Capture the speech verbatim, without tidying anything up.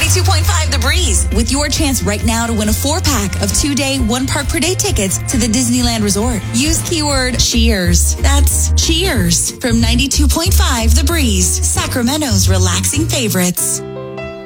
ninety-two point five The Breeze, with your chance right now to win a four-pack of two-day, one-park-per-day tickets to the Disneyland Resort. Use keyword cheers. That's cheers from ninety-two point five The Breeze, Sacramento's relaxing favorites.